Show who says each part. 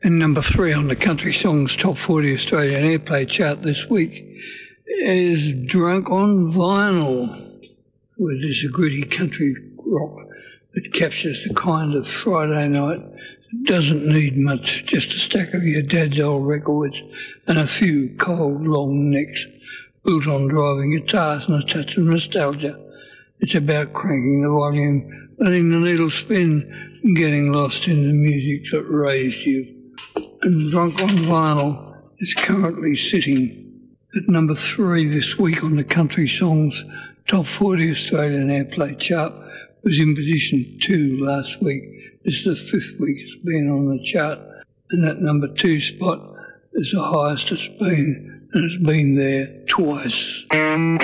Speaker 1: And number 3 on the Country Songs Top 40 Australian Airplay chart this week is Drunk on Vinyl, with this gritty country rock that captures the kind of Friday night that doesn't need much, just a stack of your dad's old records and a few cold, long necks built on driving guitars and a touch of nostalgia. It's about cranking the volume, letting the needle spin, and getting lost in the music that raised you. And Drunk on Vinyl is currently sitting at number 3 this week on the Country Songs Top 40 Australian Airplay chart. Was in position 2 last week. This is the 5th week it's been on the chart, and that number 2 spot is the highest it's been, and it's been there twice.